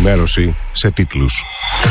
ενημέρωση σε τίτλους.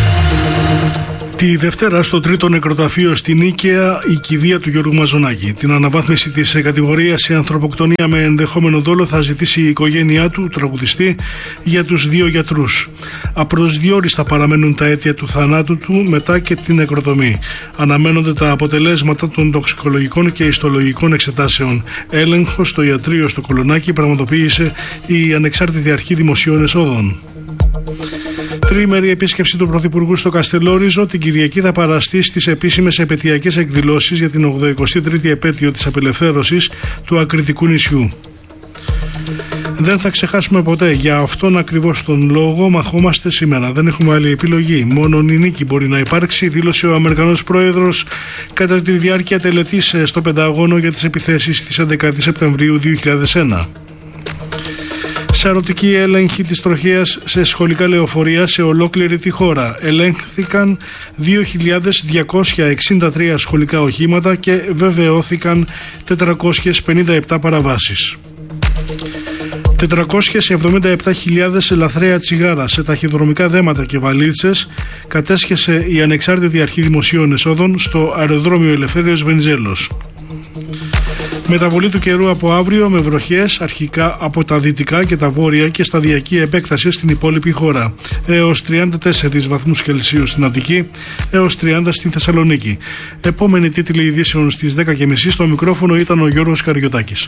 Τη Δευτέρα στο τρίτο νεκροταφείο στην Νίκαια η κηδεία του Γιώργου Μαζονάκη. Την αναβάθμιση της κατηγορίας σε ανθρωποκτονία με ενδεχόμενο δόλο θα ζητήσει η οικογένειά του, τραγουδιστή, για τους δύο γιατρούς. Απροσδιόριστα παραμένουν τα αίτια του θανάτου του μετά και την νεκροτομή. Αναμένονται τα αποτελέσματα των τοξικολογικών και ιστολογικών εξετάσεων. Έλεγχο στο ιατρείο στο Κολονάκι πραγματοποίησε η Ανεξάρτητη Αρχή Δημοσίων Εσόδων. Τριήμερη επίσκεψη του Πρωθυπουργού στο Καστελόριζο την Κυριακή θα παραστεί στις επίσημες επετειακές εκδηλώσεις για την 83η επέτειο της απελευθέρωσης του Ακριτικού νησιού. Δεν θα ξεχάσουμε ποτέ, για αυτόν ακριβώς τον λόγο μαχόμαστε σήμερα. Δεν έχουμε άλλη επιλογή. Μόνο η νίκη μπορεί να υπάρξει, δήλωσε ο Αμερικανός Πρόεδρος κατά τη διάρκεια τελετής στο Πεντάγωνο για τις επιθέσεις της 11 Σεπτεμβρίου 2001. Σαρωτική έλεγχη της τροχέας σε σχολικά λεωφορεία σε ολόκληρη τη χώρα. Ελέγχθηκαν 2.263 σχολικά οχήματα και βεβαιώθηκαν 457 παραβάσεις. 477.000 λαθρέα τσιγάρα σε ταχυδρομικά δέματα και βαλίτσες κατέσχεσε η Ανεξάρτητη Αρχή Δημοσίων Εσόδων στο αεροδρόμιο Ελευθέριος Βενιζέλος. Μεταβολή του καιρού από αύριο με βροχές αρχικά από τα δυτικά και τα βόρεια και σταδιακή επέκταση στην υπόλοιπη χώρα. Έως 34 βαθμούς Κελσίου στην Αττική, έως 30 στην Θεσσαλονίκη. Επόμενη τίτλη ειδήσεων στις 10.30 στο μικρόφωνο ήταν ο Γιώργος Καριωτάκης.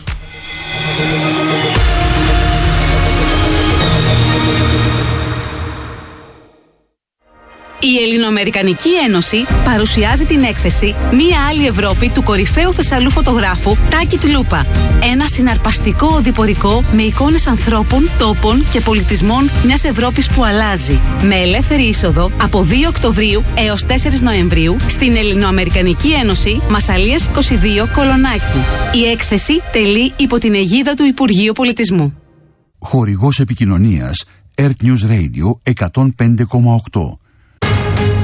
Η Ελληνοαμερικανική Ένωση παρουσιάζει την έκθεση «Μία άλλη Ευρώπη» του κορυφαίου Θεσσαλού φωτογράφου Τάκη Τλούπα. Ένα συναρπαστικό οδηπορικό με εικόνες ανθρώπων, τόπων και πολιτισμών μιας Ευρώπης που αλλάζει. Με ελεύθερη είσοδο από 2 Οκτωβρίου έως 4 Νοεμβρίου στην Ελληνοαμερικανική Ένωση Μασσαλίας 22 Κολονάκι. Η έκθεση τελεί υπό την αιγίδα του Υπουργείου Πολιτισμού. Χορηγός επικοινωνίας Earth News Radio 105,8.